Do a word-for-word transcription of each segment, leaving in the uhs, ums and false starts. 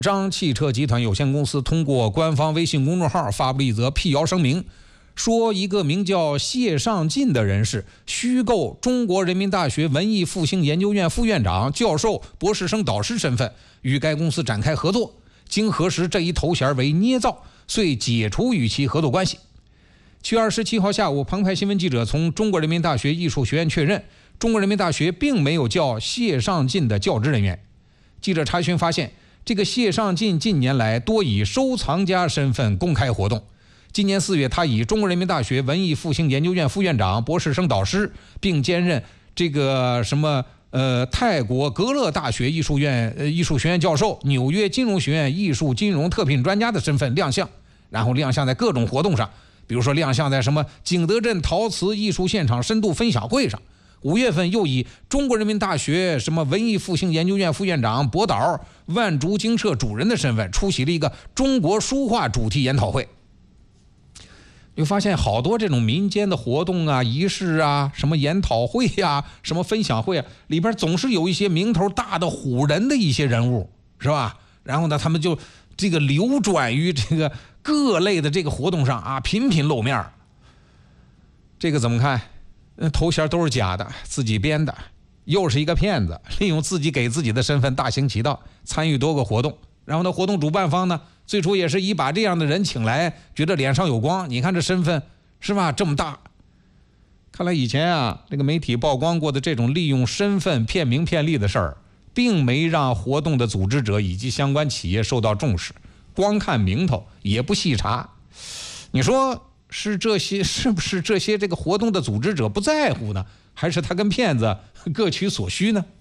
张汽车集团有限公司通过官方微信公众号发布了一则辟谣声明，说一个名叫谢尚进的人士虚构中国人民大学文艺复兴研究院副院长、教授、博士生导师身份，与该公司展开合作。经核实，这一头衔为捏造，遂解除与其合作关系。七月二十七号下午，澎湃新闻记者从中国人民大学艺术学院确认，中国人民大学并没有叫谢尚进的教职人员。记者查询发现，这个谢尚进近年来多以收藏家身份公开活动。今年四月，他以中国人民大学文艺复兴研究院副院长、博士生导师，并兼任这个什么呃泰国格勒大学艺术院呃艺术学院教授、纽约金融学院艺术金融特聘专家的身份亮相，然后亮相在各种活动上，比如说亮相在什么景德镇陶瓷艺术现场深度分享会上。五月份又以中国人民大学什么文艺复兴研究院副院长、博导、万竹精舍主人的身份出席了一个中国书画主题研讨会。你发现好多这种民间的活动啊、仪式啊、什么研讨会啊、什么分享会啊，里边总是有一些名头大的唬人的一些人物，是吧？然后呢，他们就这个流转于这个各类的这个活动上啊，频频露面。这个怎么看？头衔都是假的，自己编的，又是一个骗子，利用自己给自己的身份大行其道，参与多个活动。然后呢，活动主办方呢，最初也是以把这样的人请来，觉得脸上有光，你看这身份是吧，这么大。看来以前啊，这个媒体曝光过的这种利用身份骗名骗利的事儿，并没让活动的组织者以及相关企业受到重视，光看名头也不细查。你说是这些是不是这些这个活动的组织者不在乎呢，还是他跟骗子各取所需呢？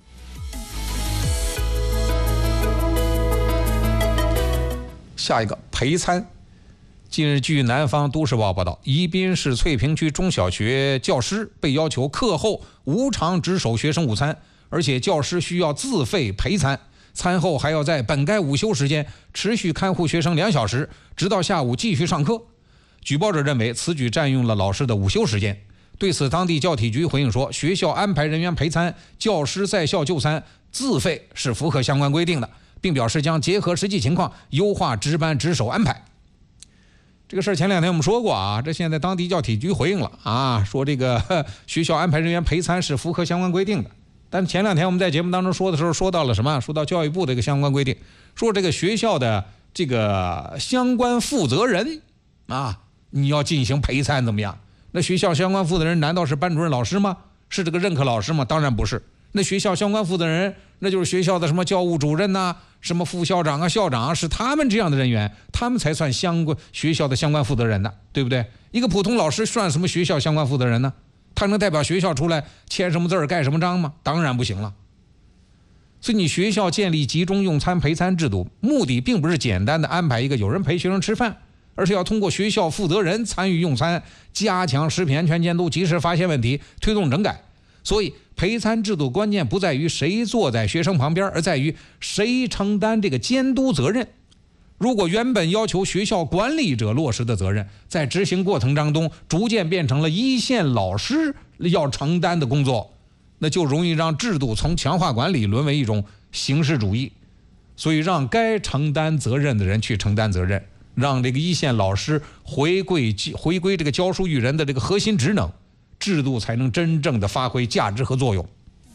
下一个陪餐。近日，据南方都市报报道，宜宾市翠屏区中小学教师被要求课后无偿值守学生午餐，而且教师需要自费陪餐，餐后还要在本该午休时间持续看护学生两小时，直到下午继续上课。举报者认为此举占用了老师的午休时间。对此，当地教体局回应说，学校安排人员陪餐，教师在校就餐自费是符合相关规定的，并表示将结合实际情况优化值班值守安排。这个事儿前两天我们说过啊，这现在当地教体局回应了啊，说这个呵学校安排人员陪餐是符合相关规定的。但前两天我们在节目当中说的时候，说到了什么？说到教育部的一个相关规定，说这个学校的这个相关负责人啊，你要进行陪餐怎么样？那学校相关负责人难道是班主任老师吗？是这个任课老师吗？当然不是。那学校相关负责人，那就是学校的什么教务主任呐、啊、什么副校长啊、校长啊，是他们这样的人员，他们才算相关学校的相关负责人的，对不对？一个普通老师算什么学校相关负责人呢？他能代表学校出来签什么字儿、盖什么章吗？当然不行了。所以你学校建立集中用餐陪餐制度，目的并不是简单的安排一个有人陪学生吃饭，而是要通过学校负责人参与用餐，加强食品安全监督，及时发现问题，推动整改。所以陪餐制度关键不在于谁坐在学生旁边，而在于谁承担这个监督责任。如果原本要求学校管理者落实的责任，在执行过程当中逐渐变成了一线老师要承担的工作，那就容易让制度从强化管理沦为一种形式主义。所以让该承担责任的人去承担责任，让这个一线老师回归回归这个教书育人的这个核心职能，制度才能真正的发挥价值和作用。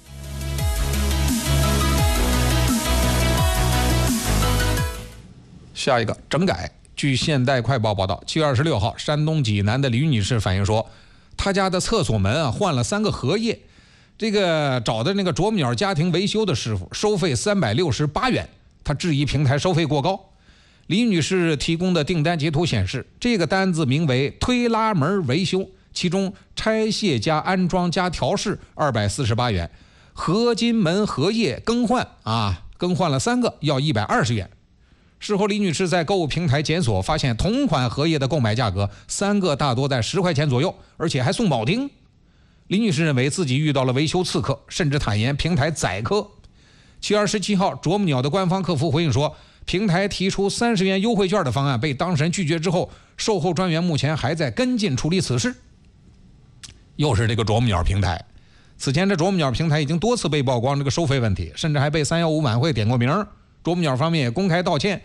下一个整改。据现代快报报道，七月二十六号，山东济南的李女士反映说，她家的厕所门啊换了三个合页，这个找的那个啄木鸟家庭维修的师傅收费三百六十八元，她质疑平台收费过高。李女士提供的订单截图显示，这个单子名为推拉门维修，其中拆卸加安装加调试二百四十八元，合金门合页更换啊更换了三个要一百二十元。事后李女士在购物平台检索，发现同款合页的购买价格三个大多在十块钱左右，而且还送铆钉。李女士认为自己遇到了维修刺客，甚至坦言平台宰客。七月二十七号，啄木鸟的官方客服回应说，平台提出三十元优惠券的方案被当事人拒绝之后，售后专员目前还在跟进处理此事。又是这个啄木鸟平台，此前这啄木鸟平台已经多次被曝光这个收费问题，甚至还被三一五晚会点过名， 啄木鸟方面也公开道歉，